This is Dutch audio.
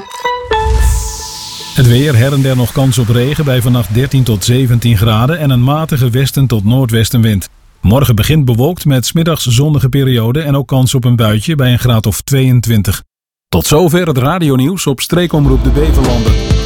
Het weer, her en der nog kans op regen bij vannacht 13 tot 17 graden en een matige westen tot noordwestenwind. Morgen begint bewolkt met 's middags zonnige periode en ook kans op een buitje bij een graad of 22. Tot zover het radionieuws op Streekomroep de Beverlanden.